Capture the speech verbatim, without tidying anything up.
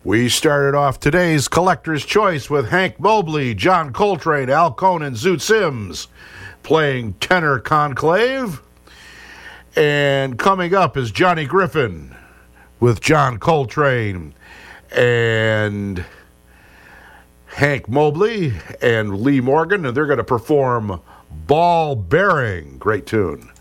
We started off today's Collector's Choice with Hank Mobley, John Coltrane, Al Cohn, and Zoot Sims playing Tenor Conclave. And coming up is Johnny Griffin with John Coltrane and Hank Mobley and Lee Morgan, and they're going to perform Ball Bearing. Great tune.